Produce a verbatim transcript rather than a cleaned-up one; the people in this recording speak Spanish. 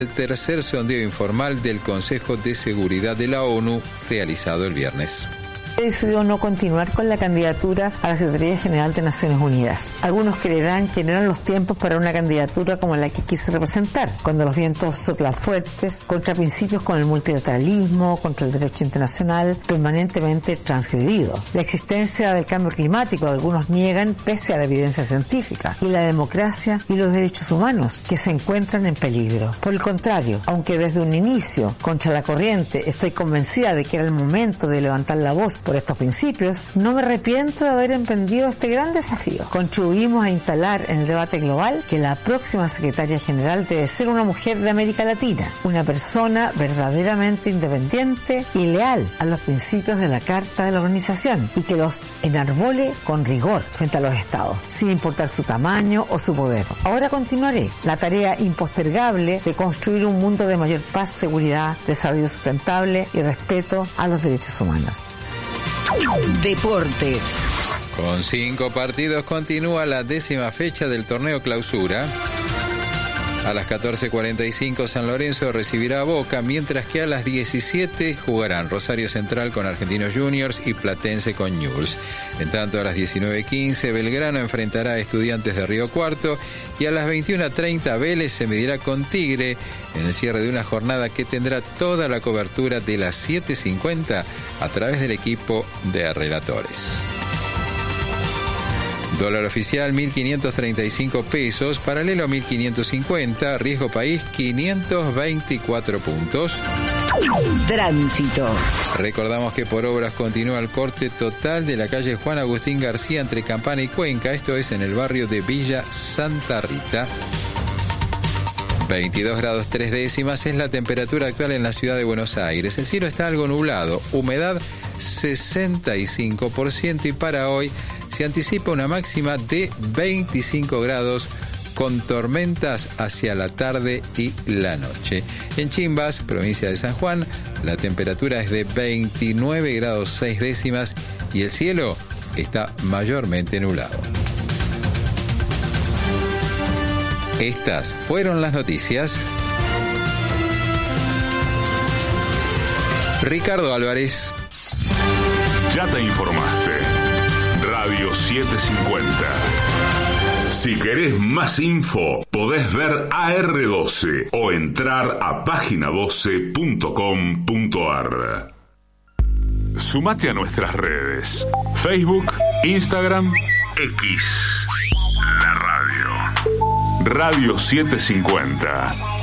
el tercer sondeo informal del Consejo de Seguridad de la ONU realizado el viernes. He decidido no continuar con la candidatura a la Secretaría General de Naciones Unidas. Algunos creerán que no eran los tiempos para una candidatura como la que quise representar, cuando los vientos soplan fuertes, contra principios como el multilateralismo, contra el derecho internacional, permanentemente transgredido. La existencia del cambio climático algunos niegan pese a la evidencia científica, y la democracia y los derechos humanos, que se encuentran en peligro. Por el contrario, aunque desde un inicio, contra la corriente, estoy convencida de que era el momento de levantar la voz por estos principios, no me arrepiento de haber emprendido este gran desafío. Contribuimos a instalar en el debate global que la próxima secretaria general debe ser una mujer de América Latina, una persona verdaderamente independiente y leal a los principios de la Carta de la Organización y que los enarbole con rigor frente a los estados, sin importar su tamaño o su poder. Ahora continuaré la tarea impostergable de construir un mundo de mayor paz, seguridad, desarrollo sustentable y respeto a los derechos humanos. Deportes. Con cinco partidos continúa la décima fecha del torneo Clausura. A las catorce cuarenta y cinco San Lorenzo recibirá a Boca, mientras que a las diecisiete jugarán Rosario Central con Argentinos Juniors y Platense con Newell's. En tanto, a las diecinueve quince Belgrano enfrentará a Estudiantes de Río Cuarto y a las veintiuno treinta Vélez se medirá con Tigre en el cierre de una jornada que tendrá toda la cobertura de las siete cincuenta a través del equipo de relatores. Dólar oficial mil quinientos treinta y cinco pesos, paralelo mil quinientos cincuenta, riesgo país quinientos veinticuatro puntos. Tránsito. Recordamos que por obras continúa el corte total de la calle Juan Agustín García entre Campana y Cuenca, esto es en el barrio de Villa Santa Rita. veintidós grados tres décimas es la temperatura actual en la ciudad de Buenos Aires. El cielo está algo nublado, humedad sesenta y cinco por ciento y para hoy se anticipa una máxima de veinticinco grados con tormentas hacia la tarde y la noche. En Chimbas, provincia de San Juan, la temperatura es de veintinueve grados seis décimas y el cielo está mayormente nublado. Estas fueron las noticias. Ricardo Álvarez. Ya te informaste. Radio setecientos cincuenta. Si querés más info, podés ver A R doce o entrar a página doce punto com punto ar. Sumate a nuestras redes: Facebook, Instagram, X. La radio. Radio setecientos cincuenta.